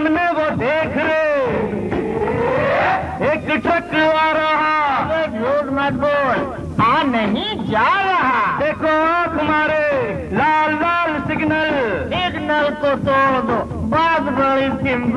सामने वो देख रहे, एक ट्रक आ रहा। झूठ मत बोल, आ नहीं जा रहा। देखो आंख मारे, लाल लाल सिग्नल। सिग्नल को तोड़ दो, बहुत बड़ी